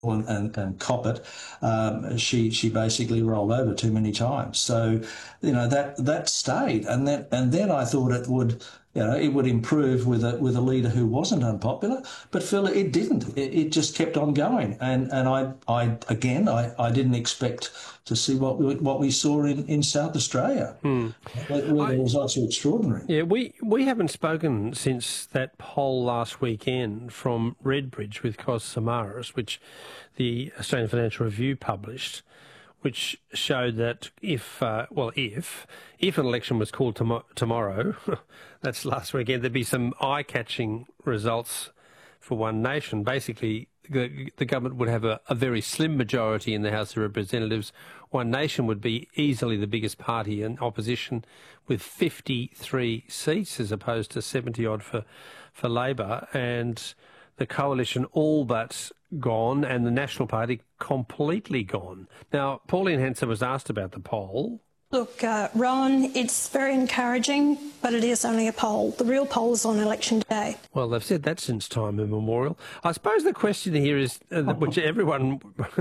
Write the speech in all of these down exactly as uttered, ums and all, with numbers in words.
and, and, and cop it, um, she she basically rolled over too many times. So, you know, that that stayed, and then and then I thought it would, you know, it would improve with a with a leader who wasn't unpopular. But Phil, it didn't. It, it just kept on going, and and I I again I, I didn't expect to see what we, what we saw in, in South Australia, hmm. where, where I, the results are extraordinary. Yeah, we, we haven't spoken since that poll last weekend from Redbridge with Cos Samaras, which the Australian Financial Review published, which showed that if, uh, well, if, if an election was called tom- tomorrow, that's last weekend, there'd be some eye-catching results for One Nation. Basically, the, the government would have a, a very slim majority in the House of Representatives. One Nation would be easily the biggest party in opposition with fifty-three seats as opposed to seventy odd for, for Labor, and the coalition all but gone and the National Party completely gone. Now, Pauline Hanson was asked about the poll. Look, uh, Ron, it's very encouraging, but it is only a poll. The real poll is on election day. Well, they've said that since time immemorial. I suppose the question here is, uh, which everyone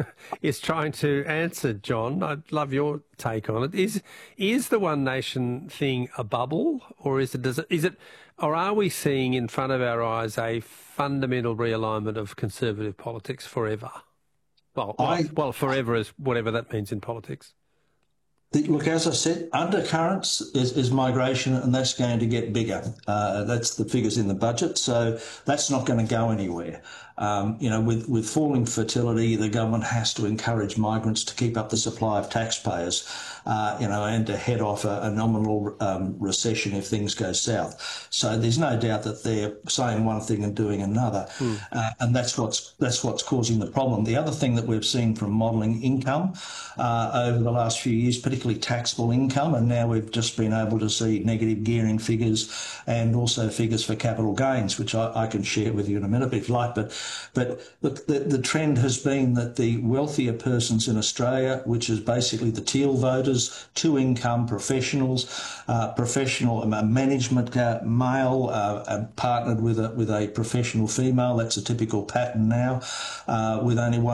is trying to answer, John, I'd love your take on it, is is the One Nation thing a bubble, or is it, does it, is it, or are we seeing in front of our eyes a fundamental realignment of conservative politics forever? Well, I, well, well, forever is whatever that means in politics. The, look, as I said, undercurrents is, is migration, and that's going to get bigger. Uh, that's the figures in the budget, so that's not going to go anywhere. Um, you know, with, with falling fertility, the government has to encourage migrants to keep up the supply of taxpayers, uh, you know, and to head off a, a nominal um, recession if things go south. So there's no doubt that they're saying one thing and doing another, mm. uh, and that's what's that's what's causing the problem. The other thing that we've seen from modelling income uh, over the last few years, particularly taxable income, and now we've just been able to see negative gearing figures and also figures for capital gains, which I, I can share with you in a minute if you like. But but look, the, the trend has been that the wealthier persons in Australia, which is basically the teal voters, two-income professionals, uh, professional uh, management uh, male uh, uh, partnered with a with a professional female. That's a typical pattern now, uh, with only one.